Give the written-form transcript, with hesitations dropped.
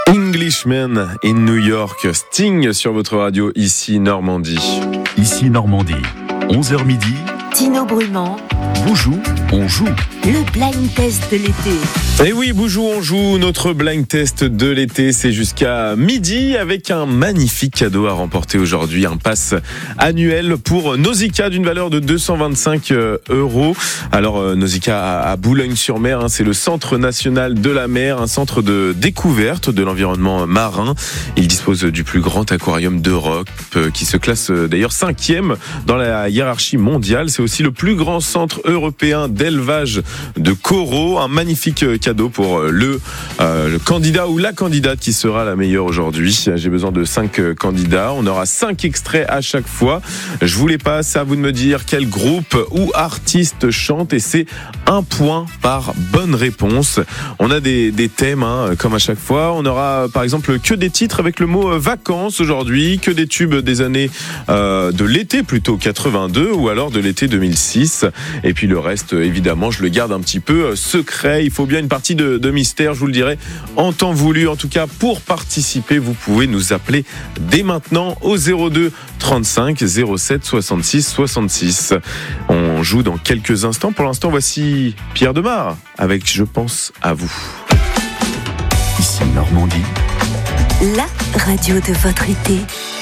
Englishman in New York, Sting sur votre radio, ici Normandie. Ici Normandie, 11h midi. Tino Brumand. Boujou, on joue. Le blind test de l'été. Et oui, Boujou, on joue. Notre blind test de l'été, c'est jusqu'à midi avec un magnifique cadeau à remporter aujourd'hui. Un pass annuel pour Nausicaa d'une valeur de 225 €. Alors, Nausicaa à Boulogne-sur-Mer, c'est le Centre national de la mer, un centre de découverte de l'environnement marin. Il dispose du plus grand aquarium d'Europe, qui se classe d'ailleurs 5e dans la hiérarchie mondiale. C'est aussi le plus grand centre européen d'élevage de coraux. Un magnifique cadeau pour le candidat ou la candidate qui sera la meilleure aujourd'hui. J'ai besoin de 5 candidats. On aura 5 extraits à chaque fois. Je vous les passe, à vous de me dire quel groupe ou artiste chante, et c'est 1 point par bonne réponse. On a des thèmes, comme à chaque fois. On aura par exemple que des titres avec le mot vacances aujourd'hui, que des tubes des années de l'été plutôt 82 ou alors de l'été 2006. Et puis le reste, évidemment, je le garde un petit peu secret. Il faut bien une partie de mystère, je vous le dirai en temps voulu. En tout cas, pour participer, vous pouvez nous appeler dès maintenant au 02 35 07 66 66. On joue dans quelques instants. Pour l'instant, voici Pierre Demar avec Je pense à vous. Ici Normandie. La radio de votre été.